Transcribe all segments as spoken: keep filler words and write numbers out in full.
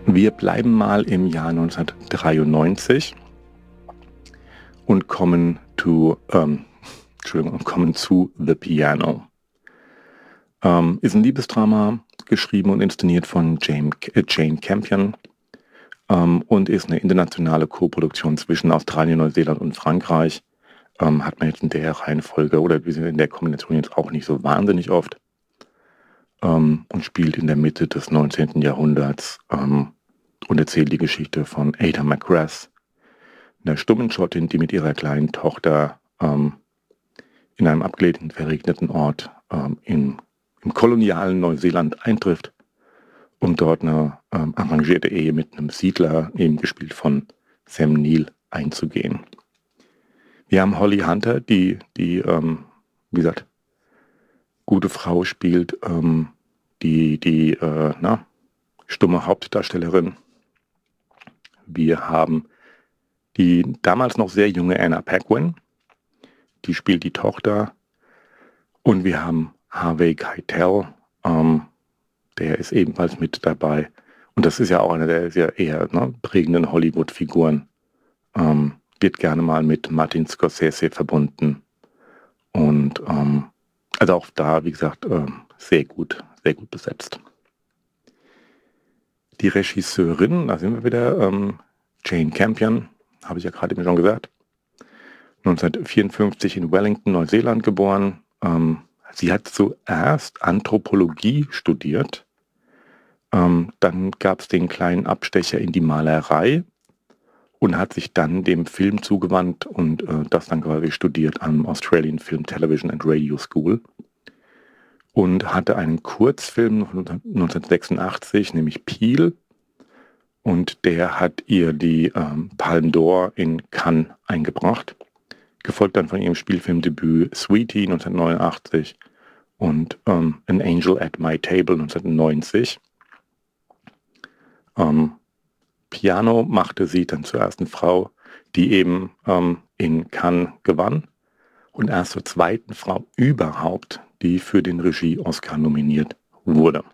Wir bleiben mal im Jahr neunzehnhundertdreiundneunzig und kommen, to, ähm, Entschuldigung, kommen zu The Piano. Ähm, ist ein Liebesdrama, geschrieben und inszeniert von Jane, äh, Jane Campion ähm, und ist eine internationale Koproduktion zwischen Australien, Neuseeland und Frankreich. Ähm, hat man jetzt in der Reihenfolge oder in der Kombination jetzt auch nicht so wahnsinnig oft ähm, und spielt in der Mitte des neunzehnten Jahrhunderts ähm, und erzählt die Geschichte von Ada McGrath, einer stummen Schottin, die mit ihrer kleinen Tochter ähm, in einem abgelegenen, verregneten Ort ähm, in, im kolonialen Neuseeland eintrifft, um dort eine ähm, arrangierte Ehe mit einem Siedler, eben gespielt von Sam Neill, einzugehen. Wir haben Holly Hunter, die, die ähm, wie gesagt, gute Frau spielt, ähm, die, die äh, na, stumme Hauptdarstellerin. Wir haben die damals noch sehr junge Anna Paquin, die spielt die Tochter. Und wir haben Harvey Keitel, ähm, der ist ebenfalls mit dabei. Und das ist ja auch eine der sehr eher ne, prägenden Hollywood-Figuren. Ähm, wird gerne mal mit Martin Scorsese verbunden. Und ähm, also auch da, wie gesagt, ähm, sehr gut, sehr gut besetzt. Die Regisseurin, da sind wir wieder, ähm, Jane Campion, habe ich ja gerade eben schon gesagt, neunzehnhundertvierundfünfzig in Wellington, Neuseeland geboren. Ähm, sie hat zuerst Anthropologie studiert. Ähm, dann gab es den kleinen Abstecher in die Malerei und hat sich dann dem Film zugewandt und äh, das dann quasi studiert am Australian Film Television and Radio School. Und hatte einen Kurzfilm neunzehnhundertsechsundachtzig, nämlich Peel. Und der hat ihr die ähm, Palme d'Or in Cannes eingebracht. Gefolgt dann von ihrem Spielfilmdebüt Sweetie neunzehnhundertneunundachtzig und ähm, An Angel at My Table neunzehnhundertneunzig. Ähm, Piano machte sie dann zur ersten Frau, die eben ähm, in Cannes gewann und erst zur zweiten Frau überhaupt, die für den Regie-Oscar nominiert wurde.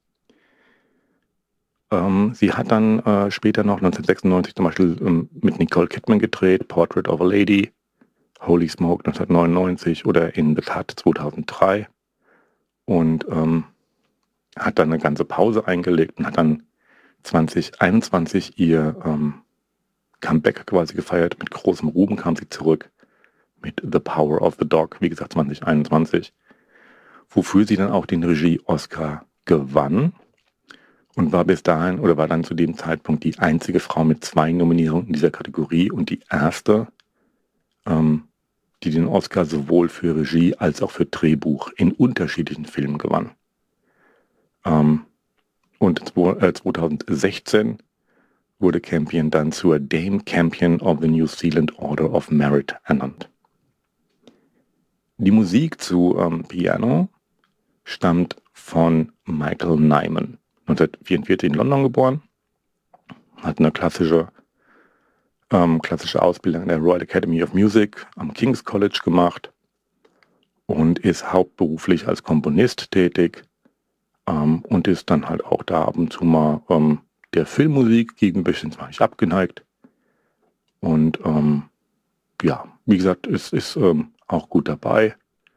Ähm, sie hat dann äh, später noch neunzehnhundertsechsundneunzig zum Beispiel ähm, mit Nicole Kidman gedreht, Portrait of a Lady, Holy Smoke neunzehnhundertneunundneunzig oder In the Cut zweitausenddrei und ähm, hat dann eine ganze Pause eingelegt und hat dann zwanzig einundzwanzig ihr ähm, Comeback quasi gefeiert. Mit großem Ruhm kam sie zurück mit The Power of the Dog, wie gesagt zwanzig einundzwanzig, wofür sie dann auch den Regie-Oscar gewann und war bis dahin oder war dann zu dem Zeitpunkt die einzige Frau mit zwei Nominierungen in dieser Kategorie und die erste, ähm, die den Oscar sowohl für Regie als auch für Drehbuch in unterschiedlichen Filmen gewann. Ähm, und zweitausendsechzehn wurde Campion dann zur Dame Campion of the New Zealand Order of Merit ernannt. Die Musik zu ähm, Piano stammt von Michael Nyman, neunzehnhundertvierundvierzig in London geboren, hat eine klassische, ähm, klassische Ausbildung an der Royal Academy of Music am King's College gemacht und ist hauptberuflich als Komponist tätig ähm, und ist dann halt auch da ab und zu mal ähm, der Filmmusik gegenüber zwar nicht abgeneigt. Und ähm, ja, wie gesagt, ist, ist ähm, auch gut dabei.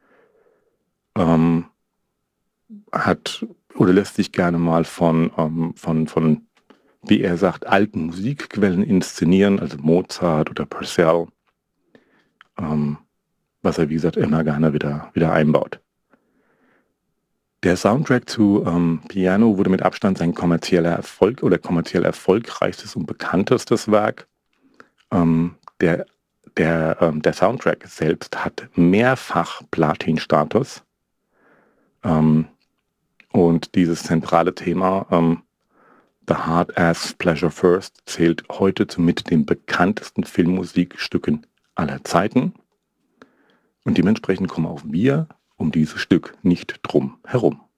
Ähm, hat oder lässt sich gerne mal von, ähm, von, von, wie er sagt, alten Musikquellen inszenieren, also Mozart oder Purcell, ähm, was er, wie gesagt, immer gerne wieder, wieder einbaut. Der Soundtrack zu ähm, Piano wurde mit Abstand sein kommerzieller Erfolg oder kommerziell erfolgreichstes und bekanntestes Werk. Ähm, der, der, ähm, der Soundtrack selbst hat mehrfach Platin-Status. Ähm, und dieses zentrale Thema, ähm, The Heart as Pleasure First, zählt heute zu mit den bekanntesten Filmmusikstücken aller Zeiten. Und dementsprechend kommen auch wir um dieses Stück nicht drum herum.